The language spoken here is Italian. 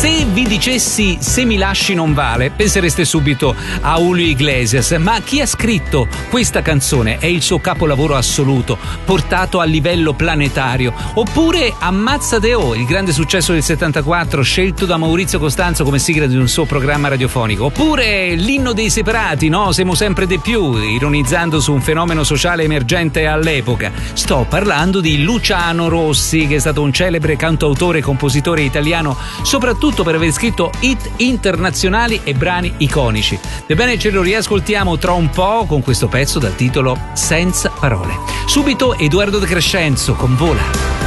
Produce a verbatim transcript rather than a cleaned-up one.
Se vi dicessi Se mi lasci non vale, pensereste subito a Julio Iglesias, ma chi ha scritto questa canzone è il suo capolavoro assoluto, portato a livello planetario. Oppure Ammazzate O, il grande successo del settantaquattro, scelto da Maurizio Costanzo come sigla di un suo programma radiofonico. Oppure l'inno dei separati, no? Siamo sempre di più, ironizzando su un fenomeno sociale emergente all'epoca. Sto parlando di Luciano Rossi, che è stato un celebre cantautore e compositore italiano, soprattutto per aver scritto hit internazionali e brani iconici. Ebbene, ce lo riascoltiamo tra un po' con questo pezzo dal titolo Senza parole. Subito Edoardo De Crescenzo con Vola.